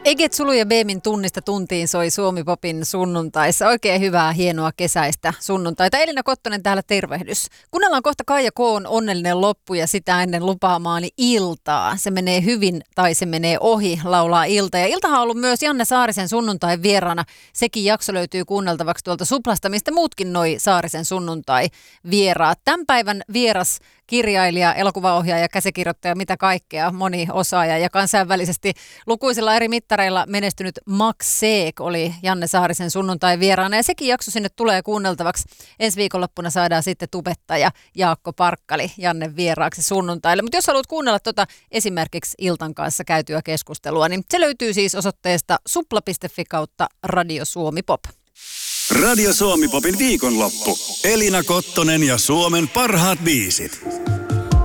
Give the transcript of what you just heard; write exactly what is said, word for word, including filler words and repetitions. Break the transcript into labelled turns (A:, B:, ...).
A: Eget Sulu ja Beemin tunnista tuntiin soi Suomi Popin sunnuntaissa. Oikein hyvää, hienoa kesäistä sunnuntaita. Elina Kottonen täällä, tervehdys. Kuunnellaan kohta Kaija K:n Onnellinen loppu ja sitä ennen lupaamaani Iltaa. Se menee hyvin tai se menee ohi, laulaa Ilta. Ja Iltahan on ollut myös Janne Saarisen sunnuntai vieraana. Sekin jakso löytyy kuunneltavaksi tuolta Suplasta, mistä muutkin noi Saarisen sunnuntai vieraat. Tämän päivän vieras kirjailija, elokuvaohjaaja, käsikirjoittaja, mitä kaikkea, moni osaaja ja kansainvälisesti lukuisilla eri mittareilla menestynyt Max Seek oli Janne Saarisen sunnuntai vieraana ja sekin jakso sinne tulee kuunneltavaksi. Ensi viikonloppuna saadaan sitten tubettaja Jaakko Parkkali Janne vieraaksi sunnuntaille. Mutta jos haluat kuunnella tuota esimerkiksi Iltan kanssa käytyä keskustelua, niin se löytyy siis osoitteesta supla piste fi kautta Radio Suomi Pop.
B: Radio Suomi Popin viikonloppu. Elina Kottonen ja Suomen parhaat biisit.